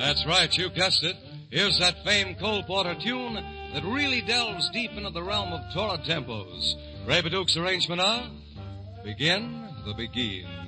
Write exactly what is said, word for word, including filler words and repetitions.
That's right, you guessed it. Here's that famed Cole Porter tune that really delves deep into the realm of torrid tempos. Ray Baduk's arrangement of Begin the Begin.